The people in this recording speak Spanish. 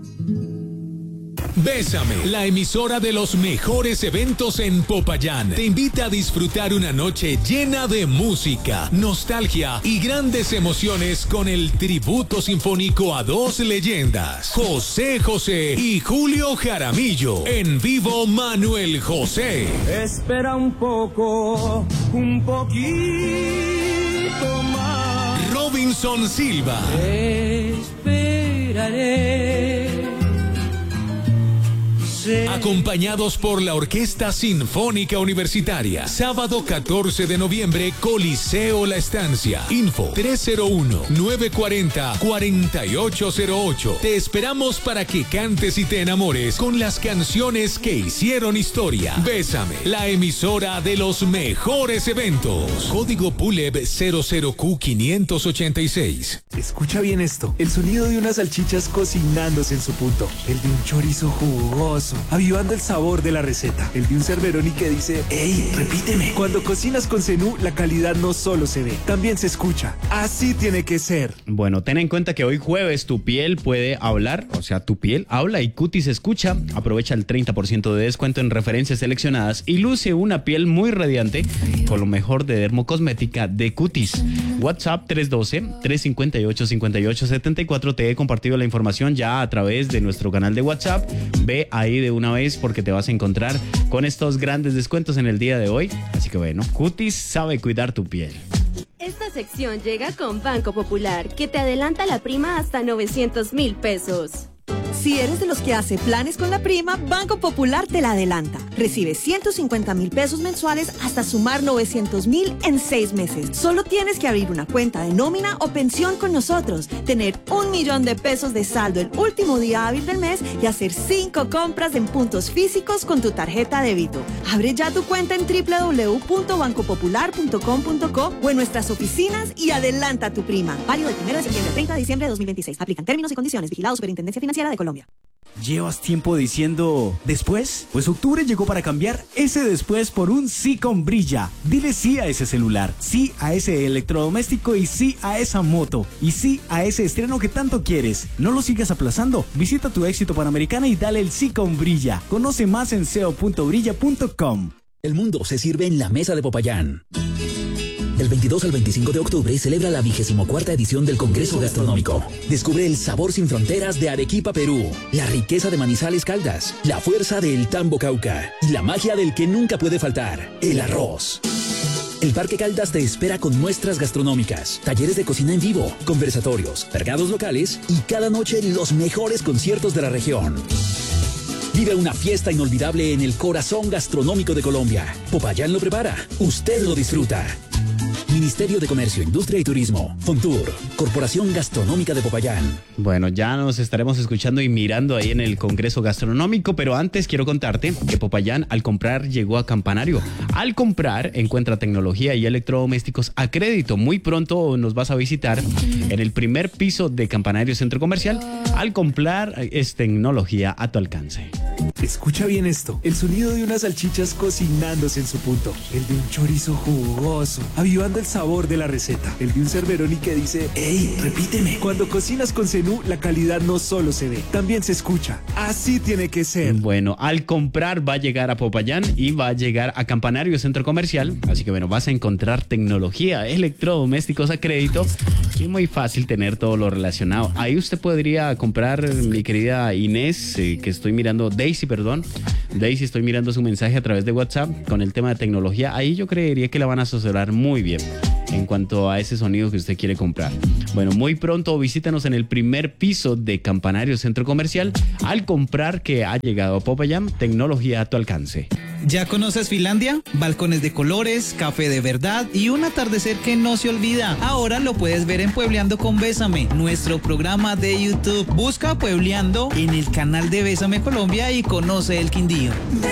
Bésame, la emisora de los mejores eventos en Popayán, te invita a disfrutar una noche llena de música, nostalgia y grandes emociones con el tributo sinfónico a dos leyendas, José José y Julio Jaramillo. En vivo, Manuel José. Espera un poquito más. Robinson Silva. Esperaré. Acompañados por la Orquesta Sinfónica Universitaria. Sábado 14 de noviembre, Coliseo La Estancia. Info 301-940-4808. Te esperamos para que cantes y te enamores con las canciones que hicieron historia. Bésame, la emisora de los mejores eventos. Código PULEB 00Q586. Escucha bien esto. El sonido de unas salchichas cocinándose en su punto. El de un chorizo jugoso, avivando el sabor de la receta. El de un Cerberoni que dice: ¡Ey, repíteme! Cuando cocinas con Zenú, la calidad no solo se ve, también se escucha. Así tiene que ser. Bueno, ten en cuenta que hoy jueves tu piel puede hablar, o sea, tu piel habla y Cutis escucha. Aprovecha el 30% de descuento en referencias seleccionadas y luce una piel muy radiante con lo mejor de dermocosmética de Cutis. WhatsApp 312-358-5874. Te he compartido la información ya a través de nuestro canal de WhatsApp. Ve ahí de una vez porque te vas a encontrar con estos grandes descuentos en el día de hoy. Así que bueno, Cutis sabe cuidar tu piel. Esta sección llega con Banco Popular, que te adelanta la prima hasta 900,000 pesos. Si eres de los que hace planes con la prima, Banco Popular te la adelanta. Recibe 150,000 pesos mensuales hasta sumar 900,000 en 6 meses. Solo tienes que abrir una cuenta de nómina o pensión con nosotros, tener 1,000,000 de pesos de saldo el último día hábil del mes y hacer 5 compras en puntos físicos con tu tarjeta débito. Abre ya tu cuenta en www.bancopopular.com.co o en nuestras oficinas y adelanta tu prima. Válido del 1 de septiembre al 30 de diciembre de 2026. Aplican términos y condiciones. Vigilado Superintendencia Financiera de Colombia. ¿Llevas tiempo diciendo después? Pues octubre llegó para cambiar ese después por un sí con Brilla. Dile sí a ese celular, sí a ese electrodoméstico y sí a esa moto. Y sí a ese estreno que tanto quieres. No lo sigas aplazando. Visita tu Éxito Panamericana y dale el sí con Brilla. Conoce más en seo.brilla.com. El mundo se sirve en la mesa de Popayán. Del 22 al 25 de octubre celebra la 24ª edición del Congreso Gastronómico. Descubre el sabor sin fronteras de Arequipa, Perú, la riqueza de Manizales, Caldas, la fuerza del Tambo, Cauca y la magia del que nunca puede faltar, el arroz. El Parque Caldas te espera con muestras gastronómicas, talleres de cocina en vivo, conversatorios, mercados locales y cada noche los mejores conciertos de la región. Vive una fiesta inolvidable en el corazón gastronómico de Colombia. Popayán lo prepara, usted lo disfruta. Ministerio de Comercio, Industria y Turismo, Fontur, Corporación Gastronómica de Popayán. Bueno, ya nos estaremos escuchando y mirando ahí en el Congreso Gastronómico, pero antes quiero contarte que Popayán al comprar llegó a Campanario. Al comprar encuentra tecnología y electrodomésticos a crédito. Muy pronto nos vas a visitar en el primer piso de Campanario Centro Comercial. Al comprar es tecnología a tu alcance. Escucha bien esto. El sonido de unas salchichas cocinándose en su punto. El de un chorizo jugoso, avivando el sabor de la receta. El de un Cerberoni que dice: ¡Ey, repíteme! Cuando cocinas con Zenú, la calidad no solo se ve, también se escucha. Así tiene que ser. Bueno, al comprar va a llegar a Popayán y va a llegar a Campanario Centro Comercial. Así que bueno, vas a encontrar tecnología, electrodomésticos a crédito. Y muy fácil tener todo lo relacionado. Ahí usted podría comprar, mi querida Inés, que estoy mirando, Daisy, estoy mirando su mensaje a través de WhatsApp con el tema de tecnología. Ahí yo creería que la van a asesorar muy bien en cuanto a ese sonido que usted quiere comprar. Bueno, muy pronto visítanos en el primer piso de Campanario Centro Comercial. Al comprar que ha llegado a Popayán, tecnología a tu alcance. ¿Ya conoces Finlandia? Balcones de colores, café de verdad y un atardecer que no se olvida. Ahora lo puedes ver en Puebleando con Bésame, nuestro programa de YouTube. Busca Puebleando en el canal de Bésame Colombia y conoce el Quindío.